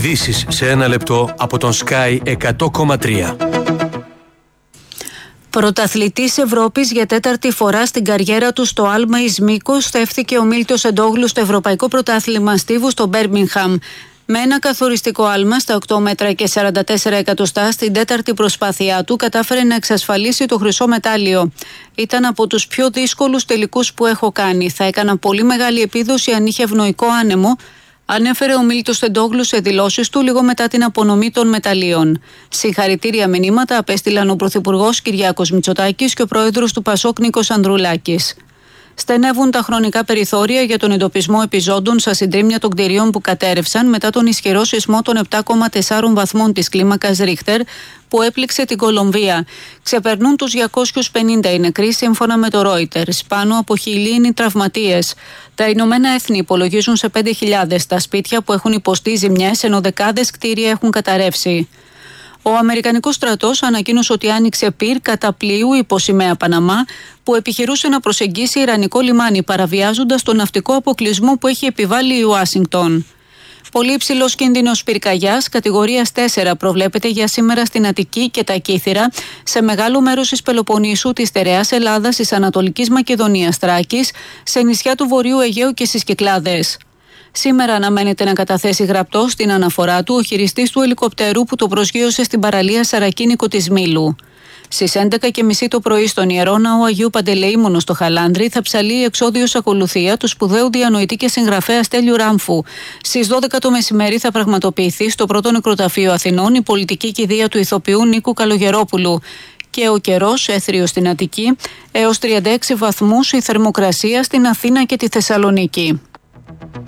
Ειδήσεις σε ένα λεπτό από τον Sky 100,3. Πρωταθλητής Ευρώπης για τέταρτη φορά στην καριέρα του στο άλμα εις μήκος, στέφθηκε ο Μίλτος Εντόγλου στο Ευρωπαϊκό Πρωτάθλημα Στίβου στο Μπέρμιγχαμ. Με ένα καθοριστικό άλμα στα 8 μέτρα και 44 εκατοστά, στην τέταρτη προσπάθειά του κατάφερε να εξασφαλίσει το χρυσό μετάλλιο. Ήταν από τους πιο δύσκολους τελικούς που έχω κάνει. Θα έκανα πολύ μεγάλη επίδοση αν είχε ευνοϊκό άνεμο, ανέφερε ο Μίλτος Εντόγλου σε δηλώσεις του λίγο μετά την απονομή των μεταλλίων. Συγχαρητήρια μηνύματα απέστειλαν ο Πρωθυπουργός Κυριάκος Μητσοτάκης και ο Πρόεδρος του Πασόκ Νίκος Ανδρουλάκης. Στενεύουν τα χρονικά περιθώρια για τον εντοπισμό επιζώντων στα συντρίμμια των κτηρίων που κατέρευσαν μετά τον ισχυρό σεισμό των 7,4 βαθμών της κλίμακας Ρίχτερ που έπληξε την Κολομβία. Ξεπερνούν τους 250 οι νεκροί σύμφωνα με το Reuters. Πάνω από 1.000 είναι οι τραυματίες. Τα Ηνωμένα Έθνη υπολογίζουν σε 5.000 τα σπίτια που έχουν υποστεί ζημιές, ενώ δεκάδες κτίρια έχουν καταρρεύσει. Ο Αμερικανικός στρατός ανακοίνωσε ότι άνοιξε πυρ κατά πλοίου υπό σημαία Παναμά που επιχειρούσε να προσεγγίσει ιρανικό λιμάνι, παραβιάζοντας τον ναυτικό αποκλεισμό που έχει επιβάλει η Ουάσιγκτον. Πολύ υψηλός κίνδυνος πυρκαγιάς κατηγορίας 4 προβλέπεται για σήμερα στην Αττική και τα Κύθυρα, σε μεγάλο μέρος της Πελοποννήσου, της στερεάς Ελλάδας, της Ανατολικής Μακεδονίας, Θράκης, σε νησιά του Βορείου Αιγαίου και στις Κυκλάδες. Σήμερα αναμένεται να καταθέσει γραπτό στην αναφορά του ο χειριστής του ελικοπτέρου που το προσγείωσε στην παραλία Σαρακίνικο της Μήλου. Στις 11.30 το πρωί στον Ιερό Ναό Αγίου Παντελεήμονο στο Χαλάνδρι θα ψαλεί η εξόδιος ακολουθία του σπουδαίου διανοητή και συγγραφέα Στέλιου Ράμφου. Στις 12 το μεσημέρι θα πραγματοποιηθεί στο Πρώτο Νεκροταφείο Αθηνών η πολιτική κηδεία του ηθοποιού Νίκου Καλογερόπουλου. Και ο καιρός έθριος στην Αττική, έως 36 βαθμούς η θερμοκρασία στην Αθήνα και τη Θεσσαλονίκη.